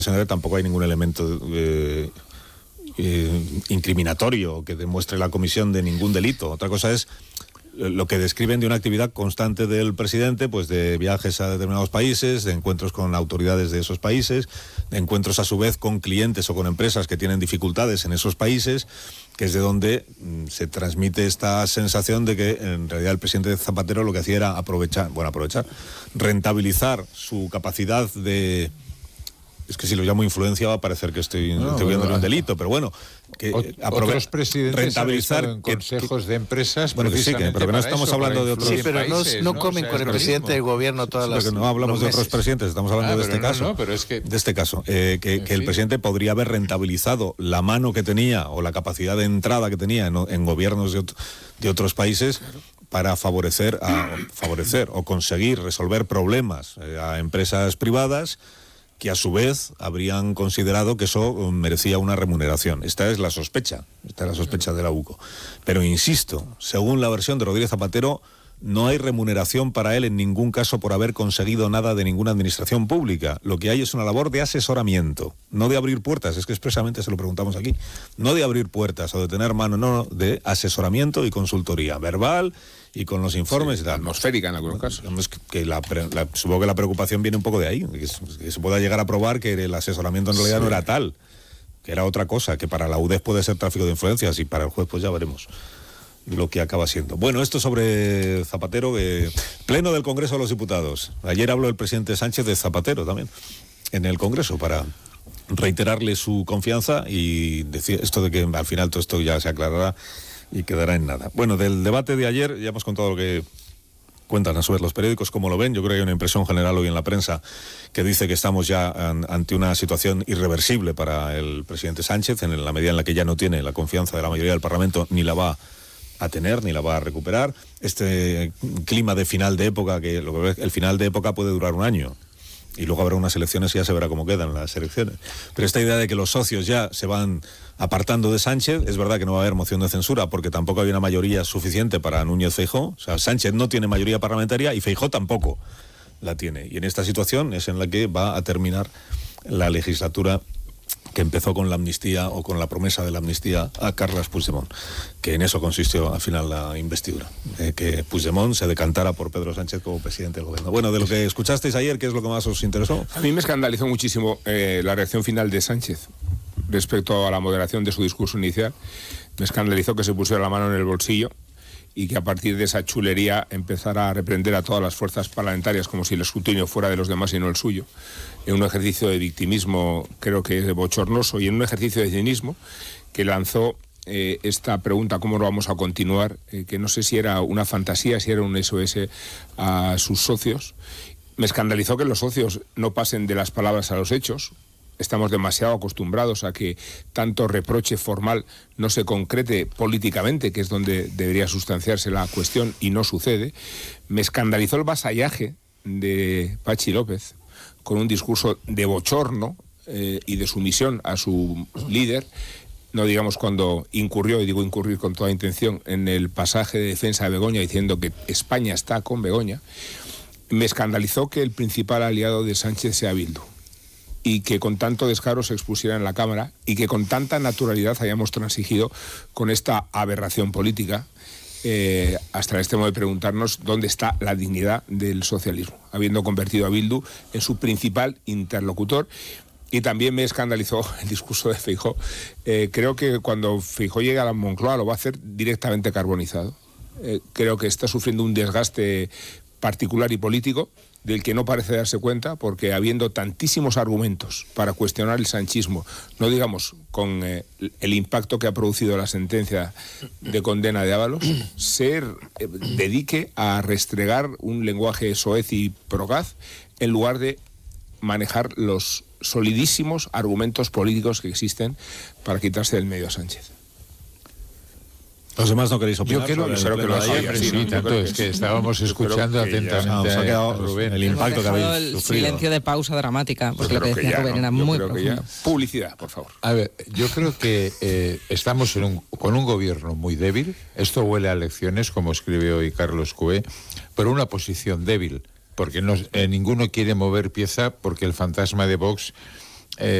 tampoco hay ningún elemento incriminatorio que demuestre la comisión de ningún delito. Otra cosa es lo que describen de una actividad constante del presidente, pues de viajes a determinados países, de encuentros con autoridades de esos países, de encuentros a su vez con clientes o con empresas que tienen dificultades en esos países, que es de donde se transmite esta sensación de que en realidad el presidente Zapatero lo que hacía era rentabilizar su capacidad de... Es que si lo llamo influencia va a parecer que estoy atribuyéndole un delito, pero bueno, que otros presidentes rentabilizar en consejos de empresas. Bueno, que sí, pero que no estamos hablando de otros. Sí, pero no comen con el presidente del gobierno todas las. Porque no hablamos de otros presidentes, estamos hablando de este caso. Pero es que de este caso, que el presidente podría haber rentabilizado la mano que tenía o la capacidad de entrada que tenía en gobiernos de otros países para favorecer o conseguir resolver problemas a empresas privadas, que a su vez habrían considerado que eso merecía una remuneración. Esta es la sospecha de la UCO. Pero insisto, según la versión de Rodríguez Zapatero, no hay remuneración para él en ningún caso por haber conseguido nada de ninguna administración pública. Lo que hay es una labor de asesoramiento, no de abrir puertas, es que expresamente se lo preguntamos aquí, no de abrir puertas o de tener mano, no, de asesoramiento y consultoría verbal y con los informes y tal. Atmosférica en algunos casos. Supongo que la preocupación viene un poco de ahí, que se pueda llegar a probar que el asesoramiento en realidad no era tal, que era otra cosa, que para la UDEF puede ser tráfico de influencias y para el juez pues ya veremos lo que acaba siendo. Bueno, esto sobre Zapatero, pleno del Congreso de los Diputados. Ayer habló el presidente Sánchez de Zapatero también en el Congreso para reiterarle su confianza y decir esto de que al final todo esto ya se aclarará y quedará en nada. Bueno, del debate de ayer ya hemos contado lo que cuentan a su vez los periódicos, cómo lo ven. Yo creo que hay una impresión general hoy en la prensa que dice que estamos ya ante una situación irreversible para el presidente Sánchez, en la medida en la que ya no tiene la confianza de la mayoría del Parlamento, ni la va a tener, ni la va a recuperar. Este clima de final de época, el final de época puede durar un año, y luego habrá unas elecciones y ya se verá cómo quedan las elecciones. Pero esta idea de que los socios ya se van apartando de Sánchez, es verdad que no va a haber moción de censura porque tampoco hay una mayoría suficiente para Núñez Feijóo. O sea, Sánchez no tiene mayoría parlamentaria y Feijóo tampoco la tiene. Y en esta situación es en la que va a terminar la legislatura que empezó con la amnistía o con la promesa de la amnistía a Carles Puigdemont, que en eso consistió al final la investidura, que Puigdemont se decantara por Pedro Sánchez como presidente del gobierno. Bueno, de lo que escuchasteis ayer, ¿qué es lo que más os interesó? A mí me escandalizó muchísimo la reacción final de Sánchez respecto a la moderación de su discurso inicial. Me escandalizó que se pusiera la mano en el bolsillo y que a partir de esa chulería empezara a reprender a todas las fuerzas parlamentarias como si el escrutinio fuera de los demás y no el suyo, en un ejercicio de victimismo creo que es bochornoso, y en un ejercicio de cinismo que lanzó esta pregunta, ¿cómo lo vamos a continuar? Que no sé si era una fantasía, si era un SOS a sus socios. Me escandalizó que los socios no pasen de las palabras a los hechos. Estamos demasiado acostumbrados a que tanto reproche formal no se concrete políticamente, que es donde debería sustanciarse la cuestión, y no sucede. Me escandalizó el vasallaje de Patxi López, con un discurso de bochorno y de sumisión a su líder, no digamos cuando incurrió, y digo incurrir con toda intención, en el pasaje de defensa de Begoña, diciendo que España está con Begoña. Me escandalizó que el principal aliado de Sánchez sea Bildu, y que con tanto descaro se expusiera en la Cámara, y que con tanta naturalidad hayamos transigido con esta aberración política, hasta el extremo de preguntarnos dónde está la dignidad del socialismo, habiendo convertido a Bildu en su principal interlocutor. Y también me escandalizó el discurso de Feijóo. Creo que cuando Feijóo llegue a la Moncloa lo va a hacer directamente carbonizado. Creo que está sufriendo un desgaste particular y político del que no parece darse cuenta, porque habiendo tantísimos argumentos para cuestionar el sanchismo, no digamos con el impacto que ha producido la sentencia de condena de Ábalos, se dedique a restregar un lenguaje soez y procaz en lugar de manejar los solidísimos argumentos políticos que existen para quitarse del medio a Sánchez. Los demás no queréis opinar. Yo creo que lo haya, sí, tanto es que estábamos escuchando atentamente a Rubén. El impacto que habéis sufrido. El silencio de pausa dramática, porque lo que decía Rubén era muy profundo. Publicidad, por favor. A ver, yo creo que estamos con un gobierno muy débil. Esto huele a elecciones, como escribe hoy Carlos Cué, pero una posición débil, porque ninguno quiere mover pieza, porque el fantasma de Vox